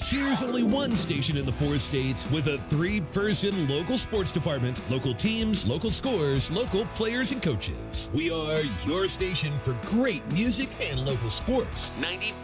There's only one station in the 4 states with a 3-person local sports department, local teams, local scores, local players and coaches. We are your station for great music and local sports. 94.1